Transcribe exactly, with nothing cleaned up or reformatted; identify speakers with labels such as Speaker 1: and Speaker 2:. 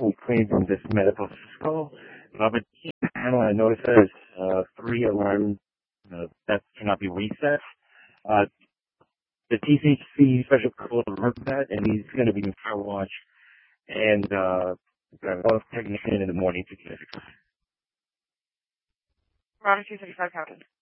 Speaker 1: we cleaned from this medical school. Uh, but panel, I noticed there's uh, three alarm uh, that cannot be reset. Uh, the T C C special call heard that, and he's going to be in power watch and uh, one technician in the morning to fix.
Speaker 2: Roger two thirty-five, Captain.